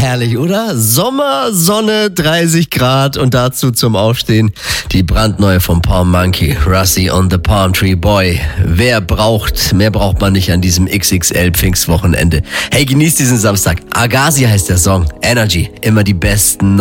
herrlich, oder? Sommer, Sonne, 30 Grad und dazu zum Aufstehen die brandneue von Palm Monkey, Rusty on the Palm Tree Boy. Mehr braucht man nicht an diesem XXL Pfingstwochenende. Hey, genießt diesen Samstag. Agassi heißt der Song. Energy, immer die besten